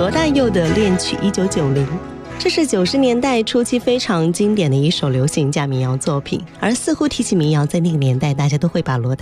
罗大佑的《恋曲1990》。这是90年代初期非常经典的一首流行加民谣作品，而似乎提起民谣，在那个年代大家都会把罗